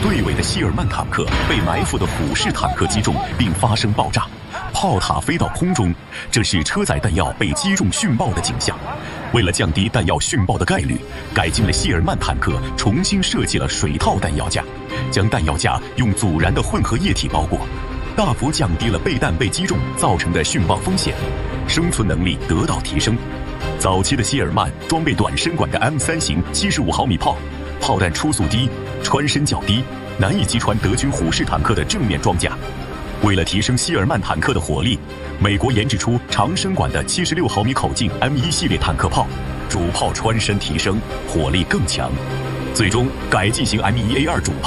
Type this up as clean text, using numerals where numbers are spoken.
队尾的希尔曼坦克被埋伏的虎式坦克击中，并发生爆炸，炮塔飞到空中，这是车载弹药被击中殉爆的景象。为了降低弹药殉爆的概率，改进了希尔曼坦克重新设计了水套弹药架，将弹药架用阻燃的混合液体包裹，大幅降低了被弹被击中造成的殉爆风险，生存能力得到提升。早期的希尔曼装备短身管的 M3 型75毫米炮，炮弹初速低，穿身较低，难以击穿德军虎式坦克的正面装甲。为了提升希尔曼坦克的火力，美国研制出长身管的76毫米口径 M1 系列坦克炮，主炮穿身提升，火力更强。最终改进型 M1A2 主炮